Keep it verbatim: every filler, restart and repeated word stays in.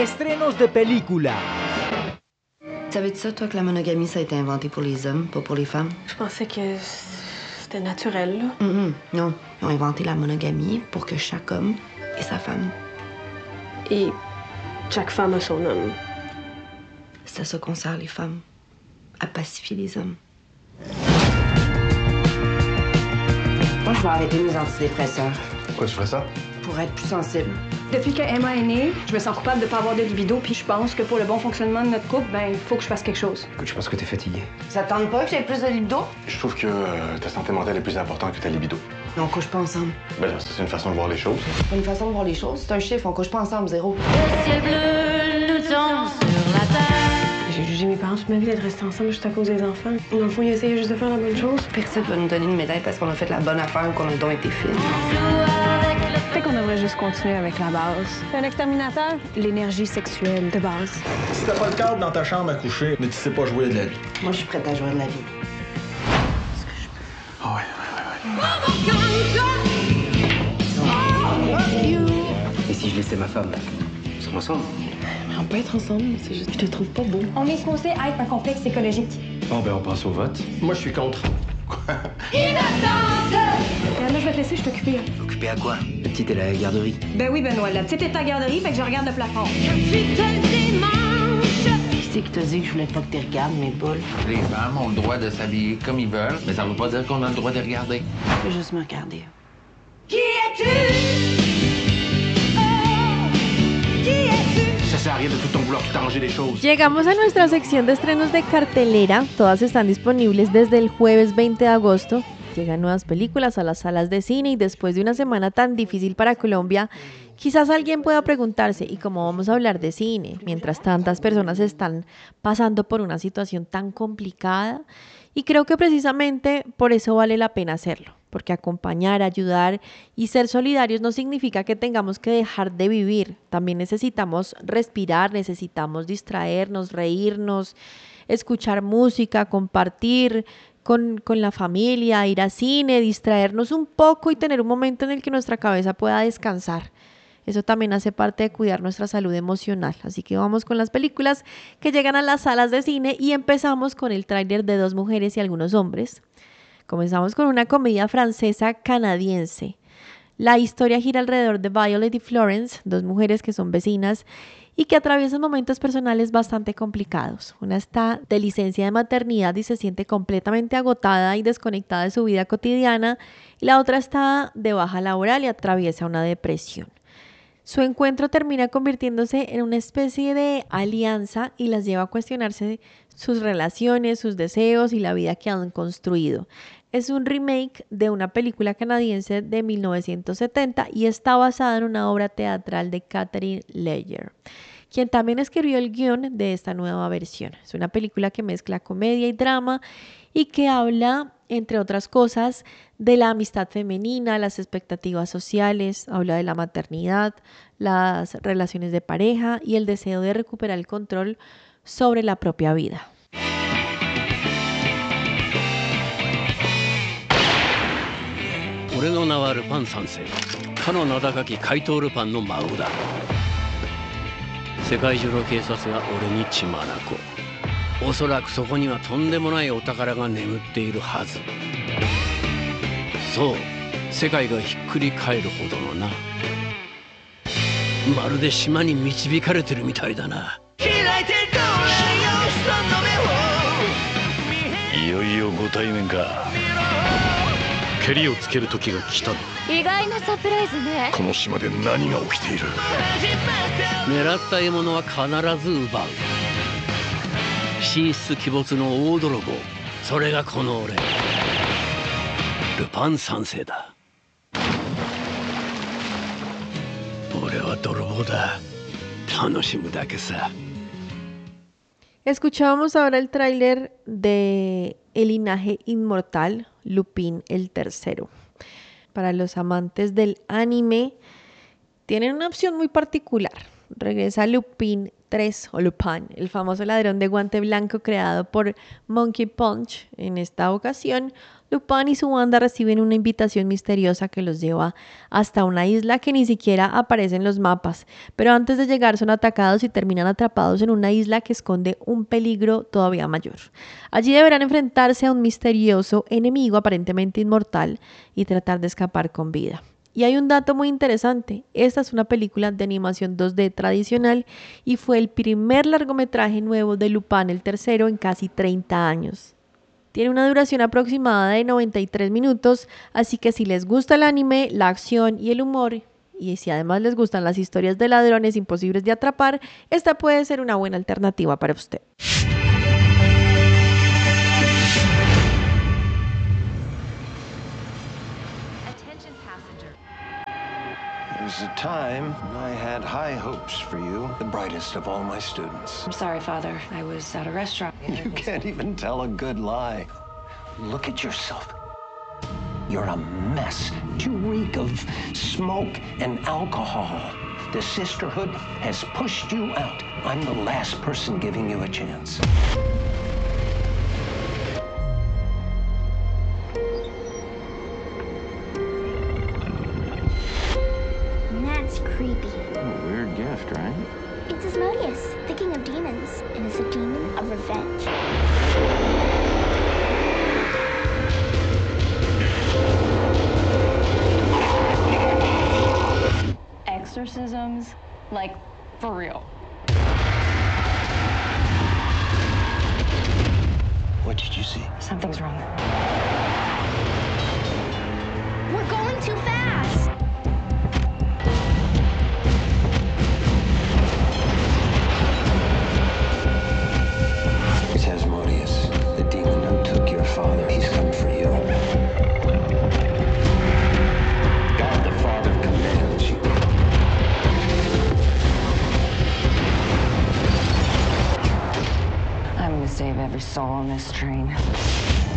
Estrenos de película. Savais-tu ça, toi, que la monogamie, ça a été inventé pour les hommes, pas pour les femmes? Je pensais que c'était naturel, là. Mm-mm, non, ils ont inventé la monogamie pour que chaque homme ait sa femme. Et chaque femme a son homme. C'est à ça qu'on sert les femmes, à pacifier les hommes. Moi, je vais arrêter mes antidépresseurs. Pourquoi tu ferais ça? Pour être plus sensible. Depuis que Emma est née, je me sens coupable de ne pas avoir de libido, puis je pense que pour le bon fonctionnement de notre couple, ben, il faut que je fasse quelque chose. Écoute, je pense que t'es fatigué. Ça te tente pas que j'aie plus de libido? Je trouve que euh, ta santé mentale est plus importante que ta libido. On couche pas ensemble. Ben là, ça, c'est une façon de voir les choses. C'est pas une façon de voir les choses, c'est un chiffre, on couche pas ensemble, zéro. Le ciel bleu nous tombe sur la terre. J'ai jugé mes parents toute ma vie d'être restés ensemble juste à cause des enfants. Dans le fond, ils essayaient juste de faire la bonne chose. Personne va nous donner une médaille parce qu'on a fait la bonne affaire ou qu'on a donc été fine. Peut-être qu'on devrait juste continuer avec la base. C'est un exterminateur, l'énergie sexuelle de base. Si t'as pas le cadre dans ta chambre à coucher, mais tu sais pas jouer de la vie. Moi, je suis prête à jouer de la vie. Ah ouais, ouais, ouais, ouais. Et si je laissais ma femme? Nous sommes ensemble. Mais on peut être ensemble, c'est juste que je te trouve pas beau. On est supposé être un complexe écologique. Bon, ben on passe au vote. Moi, je suis contre. Là, je vais te laisser, je suis occupée. Occupé à quoi? La petite est à la garderie. Ben oui, Benoît, la petite est à la garderie, fait que je regarde le plafond. Qui c'est qui t'a dit que je voulais pas que tu regardes mes boules? Les femmes ont le droit de s'habiller comme ils veulent, mais ça veut pas dire qu'on a le droit de regarder. Je vais juste me regarder. Qui es-tu? Oh, qui es-tu? Ça sert à rien de tout ton vouloir tout arranger les choses. Llegamos a nuestra sección de estrenos de cartelera. Todas están disponibles desde el jueves veinte de agosto. Llegan nuevas películas a las salas de cine y después de una semana tan difícil para Colombia, quizás alguien pueda preguntarse, ¿y cómo vamos a hablar de cine? Mientras tantas personas están pasando por una situación tan complicada. Y creo que precisamente por eso vale la pena hacerlo. Porque acompañar, ayudar y ser solidarios no significa que tengamos que dejar de vivir. También necesitamos respirar, necesitamos distraernos, reírnos, escuchar música, compartir con, con la familia, ir a cine, distraernos un poco y tener un momento en el que nuestra cabeza pueda descansar. Eso también hace parte de cuidar nuestra salud emocional. Así que vamos con las películas que llegan a las salas de cine y empezamos con el tráiler de Dos mujeres y algunos hombres. Comenzamos con una comedia francesa canadiense. La historia gira alrededor de Violet y Florence, dos mujeres que son vecinas y que atraviesan momentos personales bastante complicados. Una está de licencia de maternidad y se siente completamente agotada y desconectada de su vida cotidiana, y la otra está de baja laboral y atraviesa una depresión. Su encuentro termina convirtiéndose en una especie de alianza y las lleva a cuestionarse sus relaciones, sus deseos y la vida que han construido. Es un remake de una película canadiense de mil novecientos setenta y está basada en una obra teatral de Catherine Leger, quien también escribió el guión de esta nueva versión. Es una película que mezcla comedia y drama y que habla, entre otras cosas, de la amistad femenina, las expectativas sociales, habla de la maternidad, las relaciones de pareja y el deseo de recuperar el control sobre la propia vida. 俺の名はルパン三世、かの名高き怪盗ルパンの孫だ。世界中の警察が俺に血眼。おそらくそこにはとんでもないお宝が眠っているはず。そう、世界がひっくり返るほどのな。まるで島に導かれてるみたいだな。開いてごらんよ、その目を。いよいよご対面か。ケリをつける時が来た。 意外なサプライズね。 この島で何が起きている？ 狙った獲物は必ず奪う。神出鬼没の大泥棒、それがこの俺、ルパン三世だ。俺は泥棒だ。楽しむだけさ。 Escuchábamos ahora el tráiler de El linaje inmortal, Lupin el tercero. Para los amantes del anime, tienen una opción muy particular. Regresa Lupin tres o Lupin, el famoso ladrón de guante blanco creado por Monkey Punch. En esta ocasión Lupin y su banda reciben una invitación misteriosa que los lleva hasta una isla que ni siquiera aparece en los mapas, pero antes de llegar son atacados y terminan atrapados en una isla que esconde un peligro todavía mayor. Allí deberán enfrentarse a un misterioso enemigo aparentemente inmortal y tratar de escapar con vida. Y hay un dato muy interesante, esta es una película de animación dos D tradicional y fue el primer largometraje nuevo de Lupin el tercero en casi treinta años. Tiene una duración aproximada de noventa y tres minutos, así que si les gusta el anime, la acción y el humor, y si además les gustan las historias de ladrones imposibles de atrapar, esta puede ser una buena alternativa para usted. There was a time when I had high hopes for you, the brightest of all my students. I'm sorry, Father. I was at a restaurant. You can't even tell a good lie. Look at yourself. You're a mess. You reek of smoke and alcohol. The sisterhood has pushed you out. I'm the last person giving you a chance. That's creepy. Oh, weird gift, right? It's Asmodeus, the king of demons, and it's a demon of revenge. Exorcisms? Like, for real. What did you see? Something's wrong. We're going too fast! It's Asmodeus, the demon who took your father. He's come for you. God the Father commands you. I'm gonna save every soul on this train.